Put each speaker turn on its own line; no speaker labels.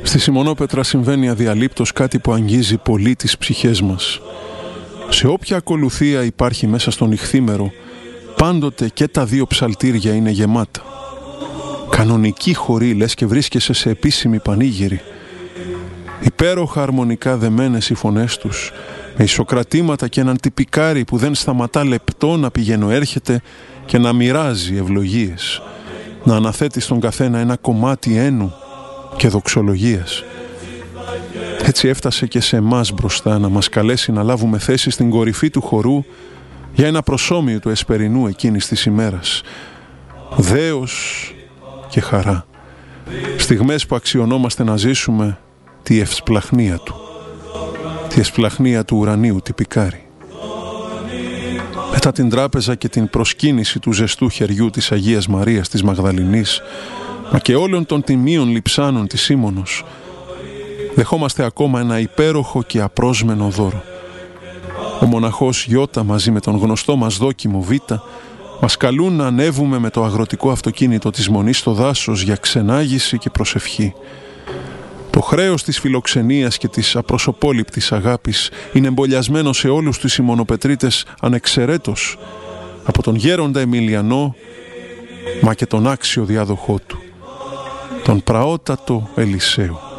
Στη Σιμονόπετρα συμβαίνει αδιαλείπτως κάτι που αγγίζει πολύ τις ψυχές μας. Σε όποια ακολουθία υπάρχει μέσα στον ηχθήμερο, πάντοτε και τα δύο ψαλτήρια είναι γεμάτα. Κανονική χορή, λες και βρίσκεσαι σε επίσημη πανήγυρη. Υπέροχα αρμονικά δεμένες οι φωνές τους, με ισοκρατήματα και έναν τυπικάρι που δεν σταματά λεπτό να πηγαινοέρχεται και να μοιράζει ευλογίες, να αναθέτει στον καθένα ένα κομμάτι ένου και δοξολογίας. Έτσι έφτασε και σε εμάς μπροστά να μας καλέσει να λάβουμε θέση στην κορυφή του χορού για ένα προσώμιο του εσπερινού εκείνης της ημέρας. Δέος και χαρά. Στιγμές που αξιωνόμαστε να ζήσουμε τη ευσπλαχνία του. Τη ευσπλαχνία του ουρανίου τυπικάρι. Μετά την τράπεζα και την προσκύνηση του ζεστού χεριού της Αγίας Μαρίας της Μαγδαληνής, μα και όλων των τιμίων λειψάνων της Σίμωνος, δεχόμαστε ακόμα ένα υπέροχο και απρόσμενο δώρο. Ο μοναχός Ιώτα μαζί με τον γνωστό μας δόκιμο Β μας καλούν να ανέβουμε με το αγροτικό αυτοκίνητο της Μονής στο δάσος για ξενάγηση και προσευχή. Το χρέος της φιλοξενίας και της απροσωπόληπτης αγάπης είναι εμπολιασμένο σε όλους τους Σιμωνοπετρίτες ανεξαιρέτως από τον γέροντα Εμιλιανό, μα και τον άξιο διάδοχό του, τον πραότατο Ελισαίο.